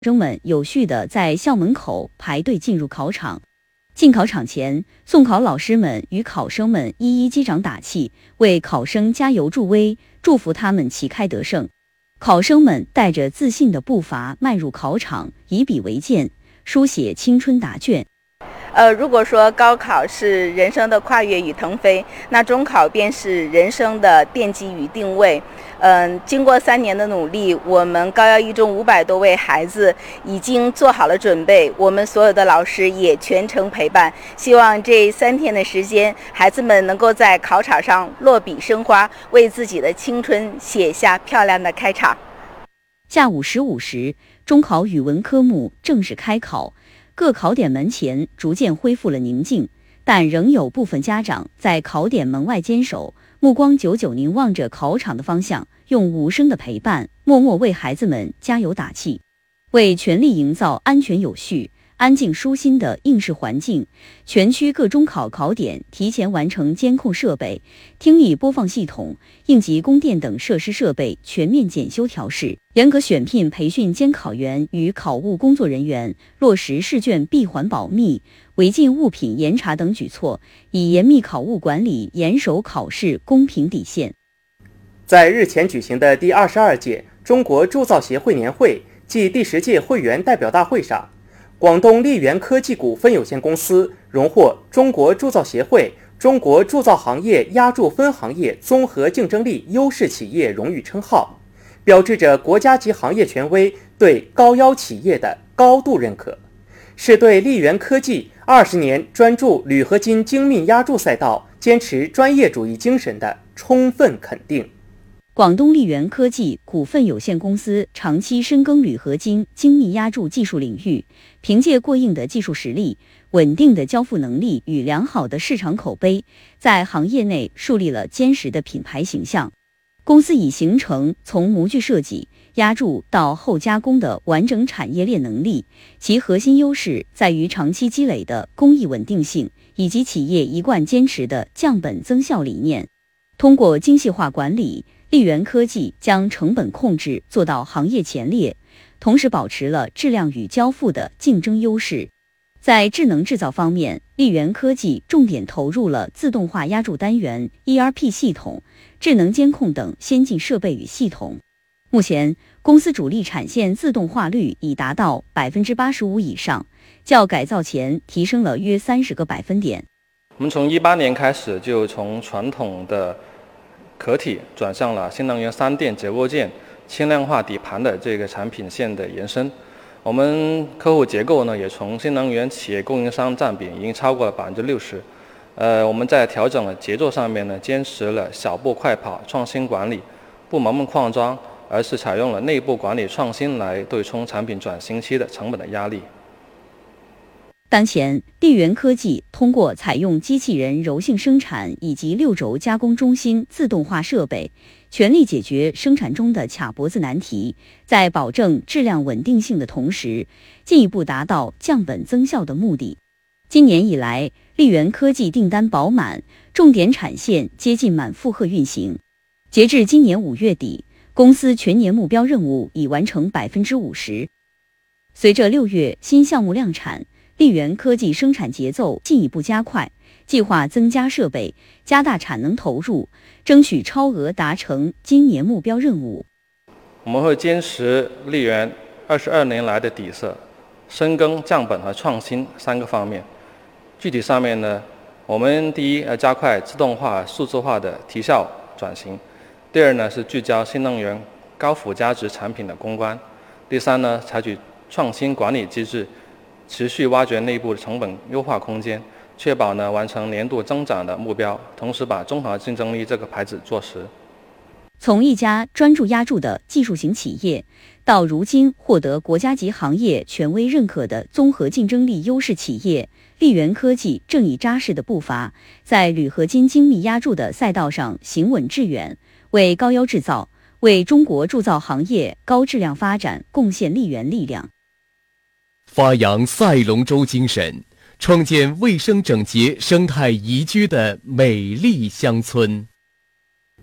生们有序地在校门口排队进入考场。进考场前，送考老师们与考生们一一击掌打气，为考生加油助威，祝福他们旗开得胜。考生们带着自信的步伐迈入考场，以笔为鉴，书写青春答卷。 如果说高考是人生的跨越与腾飞，那中考便是人生的奠基与定位。经过3年的努力，我们高幺一中500多位孩子已经做好了准备，我们所有的老师也全程陪伴。希望这3天的时间，孩子们能够在考场上落笔生花，为自己的青春写下漂亮的开场。 下午15时，中考语文科目正式开考。各考点门前逐渐恢复了宁静，但仍有部分家长在考点门外坚守，目光久久凝望着考场的方向，用无声的陪伴，默默为孩子们加油打气。为全力营造安全有序、安静舒心的应试环境，全区各中考考点提前完成监控设备、听力播放系统、应急供电等设施设备全面检修调试，严格选聘培训监考员与考务工作人员，落实试卷闭环保密、违禁物品严查等举措，以严密考务管理，严守考试公平底线。 在日前举行的第22届中国铸造协会年会暨第10届会员代表大会上，广东力源科技股份有限公司荣获中国铸造协会中国铸造行业压铸分行业综合竞争力优势企业荣誉称号，标志着国家级行业权威对高腰企业的高度认可，是对力源科技20年专注铝合金精密压铸赛道坚持专业主义精神的充分肯定。 广东力源科技股份有限公司长期深耕铝合金精密压铸技术领域，凭借过硬的技术实力、稳定的交付能力与良好的市场口碑，在行业内树立了坚实的品牌形象。公司已形成从模具设计、压铸到后加工的完整产业链能力，其核心优势在于长期积累的工艺稳定性，以及企业一贯坚持的降本增效理念。通过精细化管理，力源科技将成本控制做到行业前列，同时保持了质量与交付的竞争优势。在智能制造方面，力源科技重点投入了自动化压铸单元、ERP 系统、智能监控等先进设备与系统。目前，公司主力产线自动化率已达到85%以上，较改造前提升了约30个百分点。 我们从18年开始就从传统的壳体转向了新能源3电结构件、轻量化底盘的这个产品线的延伸。我们客户结构呢，也从新能源企业供应商占比已经超过了60%。我们在调整了节奏上面呢，坚持了小步快跑、创新管理，不盲目扩张，而是采用了内部管理创新来对冲产品转型期的成本的压力。 当前，力源科技通过采用机器人柔性生产以及6轴加工中心自动化设备，全力解决生产中的卡脖子难题，在保证质量稳定性的同时，进一步达到降本增效的目的。今年以来，力源科技订单饱满，重点产线接近满负荷运行。截至今年5月底，公司全年目标任务已完成50%。随着6月新项目量产，力源科技生产节奏进一步加快，计划增加设备，加大产能投入，争取超额达成今年目标任务。 我们会坚持力源22年来的底色，深耕降本和创新3个方面。具体上面呢，我们第一加快自动化、数字化的提效转型；第二呢是聚焦新能源高附加值产品的攻关；第三呢采取创新管理机制，持续挖掘内部的成本优化空间，确保呢完成年度增长的目标，同时把综合竞争力这个牌子做实。 从一家专注压铸的技术型企业，到如今获得国家级行业权威认可的综合竞争力优势企业，力源科技正以扎实的步伐，在铝合金精密压铸的赛道上行稳致远，为高腰制造、为中国铸造行业高质量发展贡献力源力量。 发扬赛龙舟精神，创建卫生整洁、生态宜居的美丽乡村。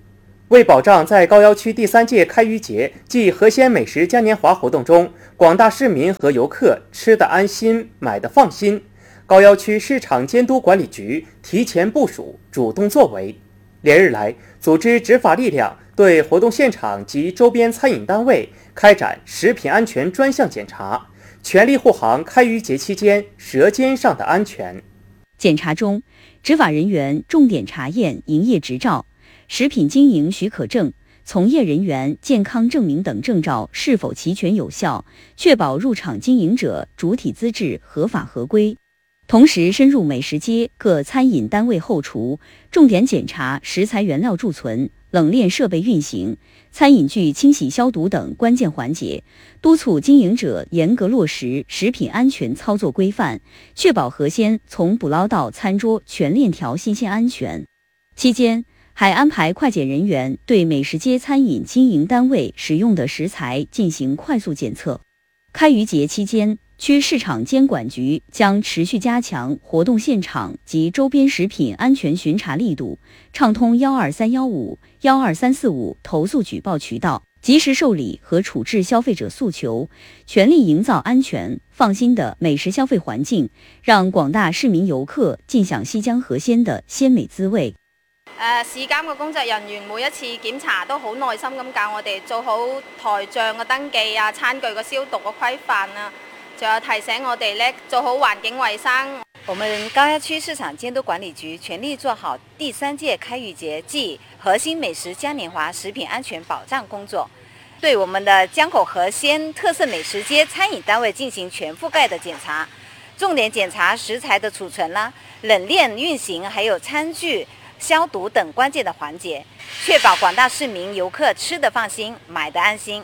为保障在高要区第3届开渔节暨河鲜美食嘉年华活动中，广大市民和游客吃得安心、买得放心，高要区市场监督管理局提前部署，主动作为，连日来组织执法力量对活动现场及周边餐饮单位开展食品安全专项检查，全力护航开渔节期间舌尖上的安全。 检查中，执法人员重点查验营业执照、食品经营许可证、从业人员健康证明等证照是否齐全有效，确保入场经营者主体资质合法合规。同时深入美食街各餐饮单位后厨，重点检查食材原料贮存、冷链设备运行、餐饮具清洗消毒等关键环节，督促经营者严格落实食品安全操作规范，确保河鲜从捕捞到餐桌全链条新鲜安全。期间还安排快检人员对美食街餐饮经营单位使用的食材进行快速检测。开渔节期间，区市场监管局将持续加强活动现场及周边食品安全巡查力度，畅通12315、12345投诉举报渠道，及时受理和处置消费者诉求，全力营造安全放心的美食消费环境，让廣大市民遊客盡享西江河鮮的鮮美滋味。 市監嘅工作人員每一次檢查都好耐心咁教我哋做好台賬嘅登記啊、餐具嘅消毒嘅規範啊，仲有提醒我哋咧做好環境衛生。 我們高要區市場監督管理局全力做好第3屆開漁節暨核心美食嘉年華食品安全保障工作，對我們的江口河鮮特色美食街餐飲單位進行全覆蓋的檢查，重點檢查食材的儲存啦、冷鏈運行，還有餐具消毒等關鍵的環節，確保廣大市民遊客吃得放心、買得安心。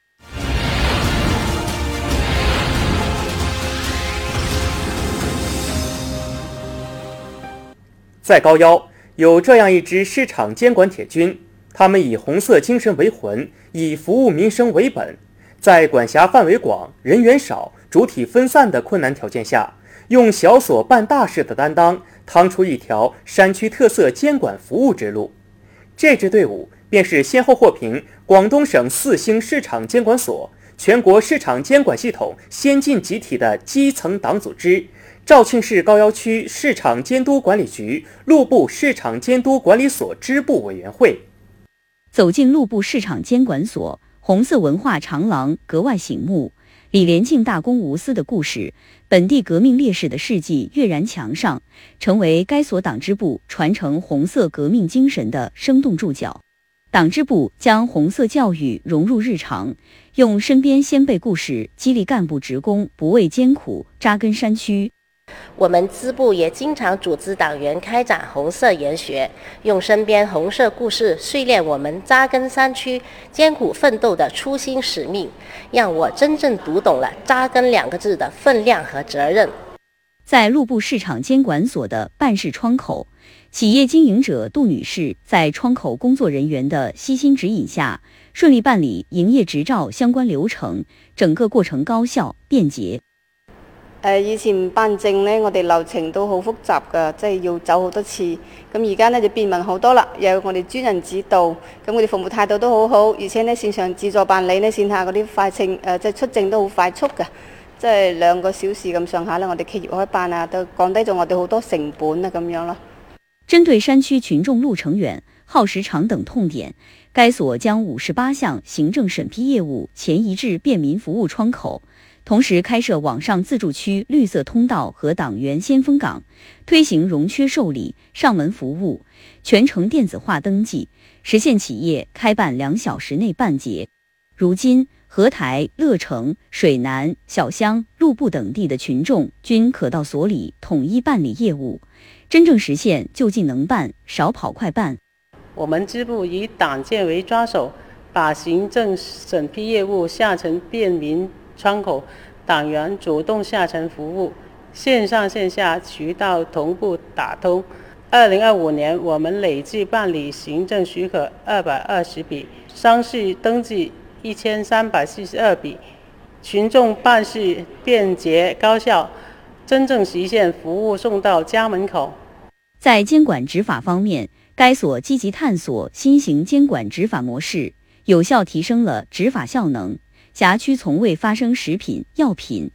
在高要有这样一支市场监管铁军，他们以红色精神为魂，以服务民生为本，在管辖范围广、人员少、主体分散的困难条件下，用小所办大事的担当，趟出一条山区特色监管服务之路。这支队伍便是先后获评广东省4星市场监管所、全国市场监管系统先进集体的基层党组织，肇庆市高要区市场监督管理局陆部市场监督管理所支部委员会。 走进陆部市场监管所，红色文化长廊格外醒目。李连庆大公无私的故事，本地革命烈士的事迹跃然墙上，成为该所党支部传承红色革命精神的生动注脚。党支部将红色教育融入日常，用身边先辈故事激励干部职工不畏艰苦，扎根山区。 我们支部也经常组织党员开展红色研学，用身边红色故事训练我们扎根山区、艰苦奋斗的初心使命，让我真正读懂了扎根2个字的分量和责任。 在陆部市场监管所的办事窗口，企业经营者杜女士在窗口工作人員的悉心指引下，順利辦理營業執照相關流程，整個過程高效便捷。 以前辦證呢，我哋流程都好複雜㗎，即係要走好多次。咁而家呢就便民好多啦，又有我哋專人指導，咁我哋服務態度都好好，而且呢線上自助辦理呢，線下嗰啲快證即係出證都好快速㗎，即係2個小時咁上下啦。我哋企業可以辦啊，都降低咗我哋好多成本啊咁樣咯。 針對山區群眾路程遠、耗時長等痛點，該所將58項行政審批業務前移至便民服務窗口。同時開設網上自助區綠色通道和黨員先鋒崗，推行融缺受理、上門服務，全程電子化登記，實現企業開辦2小時內辦結。如今，合台、樂城、水南、小鄉、陸部等地的群眾均可到所裡統一辦理業務，真正實現就近能辦、少跑快辦。 我們支部以黨建為抓手，把行政審批業務下沉便民窗口，黨員主動下沉服務，線上線下渠道同步打通。2025年，我們累計辦理行政許可220筆，商事登記1342筆，群眾辦事便捷高效，真正實現服務送到家門口。 在監管執法方面， 该所积极探索新型监管执法模式，有效提升了执法效能。辖区从未发生食品、药品、